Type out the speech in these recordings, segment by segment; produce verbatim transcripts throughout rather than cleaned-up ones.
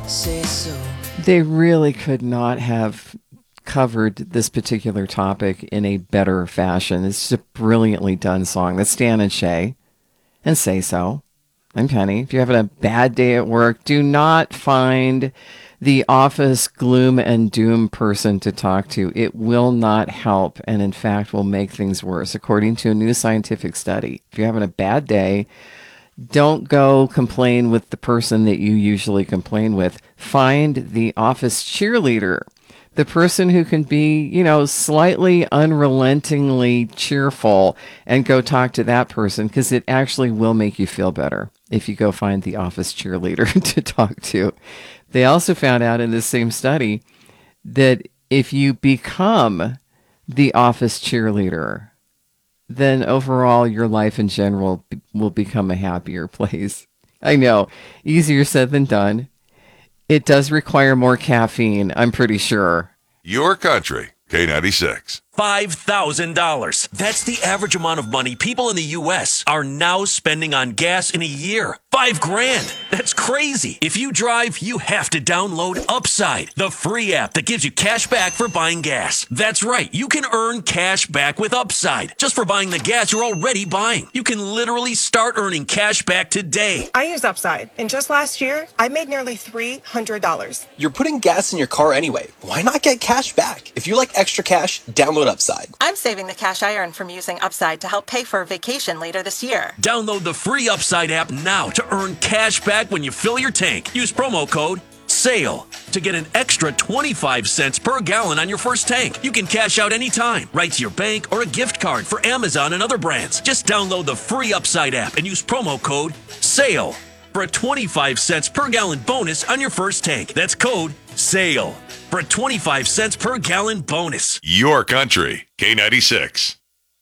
say so. They really could not have covered this particular topic in a better fashion. It's just a brilliantly done song. That's Stan and Shay, and Say So. I'm Penny. If you're having a bad day at work, do not find the office gloom and doom person to talk to. It will not help, and in fact will make things worse, according to a new scientific study. If you're having a bad day, don't go complain with the person that you usually complain with. Find the office cheerleader, the person who can be, you know, slightly unrelentingly cheerful, and go talk to that person, because it actually will make you feel better if you go find the office cheerleader to talk to. They also found out in this same study that if you become the office cheerleader, then overall your life in general will become a happier place. I know, easier said than done. It does require more caffeine, I'm pretty sure. Your country, K ninety-six. five thousand dollars. That's the average amount of money people in the U S are now spending on gas in a year. Five grand. That's crazy. If you drive, you have to download Upside, the free app that gives you cash back for buying gas. That's right. You can earn cash back with Upside just for buying the gas you're already buying. You can literally start earning cash back today. I use Upside, and just last year, I made nearly three hundred dollars. You're putting gas in your car anyway. Why not get cash back? If you like extra cash, download Upside. I'm saving the cash I earn from using Upside to help pay for a vacation later this year. Download the free Upside app now to earn cash back when you fill your tank. Use promo code SALE to get an extra twenty-five cents per gallon on your first tank. You can cash out anytime, right to your bank or a gift card for Amazon and other brands. Just download the free Upside app and use promo code SALE for a twenty-five cents per gallon bonus on your first tank. That's code SALE for a twenty-five cents per gallon bonus. Your country, K ninety-six.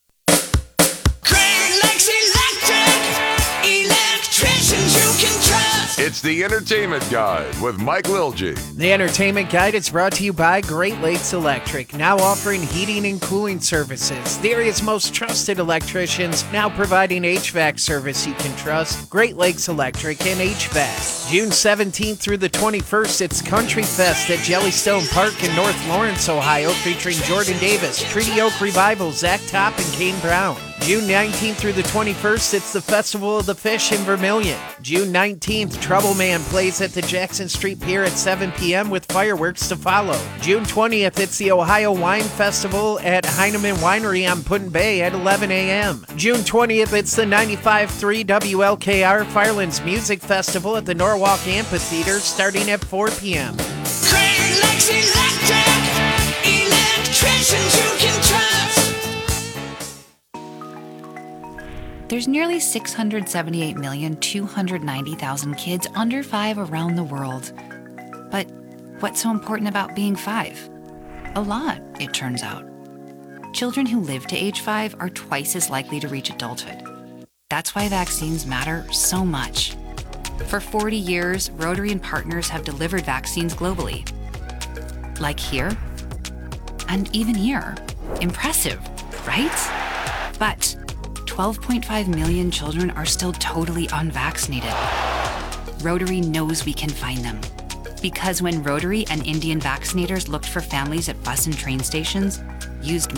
Great Lakes Electric, electricians you can trust. It's the Entertainment Guide with Mike Lilgy. The Entertainment Guide is brought to you by Great Lakes Electric, now offering heating and cooling services. The area's most trusted electricians, now providing H V A C service you can trust. Great Lakes Electric and H V A C. June seventeenth through the twenty-first, it's Country Fest at Jellystone Park in North Lawrence, Ohio, featuring Jordan Davis, Treaty Oak Revival, Zach Top, and Kane Brown. June nineteenth through the twenty-first, it's the Festival of the Fish in Vermilion. June nineteenth, Trouble Man plays at the Jackson Street Pier at seven p.m. with fireworks to follow. June twentieth, it's the Ohio Wine Festival at Heinemann Winery on Put-in Bay at eleven a.m. June twentieth, it's the ninety-five point three W L K R Firelands Music Festival at the Norwalk Amphitheater starting at four p.m. Great Lakes Electric, electricians you can trust. There's nearly six hundred seventy-eight million, two hundred ninety thousand kids under five around the world. But what's so important about being five? A lot, it turns out. Children who live to age five are twice as likely to reach adulthood. That's why vaccines matter so much. For forty years, Rotary and partners have delivered vaccines globally. Like here, and even here. Impressive, right? But twelve point five million children are still totally unvaccinated. Rotary knows we can find them. Because when Rotary and Indian vaccinators looked for families at bus and train stations, used